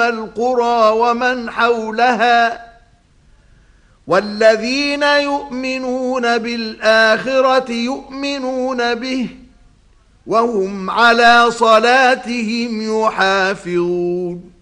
القرى ومن حولها والذين يؤمنون بالآخرة يؤمنون به وهم على صلاتهم يحافظون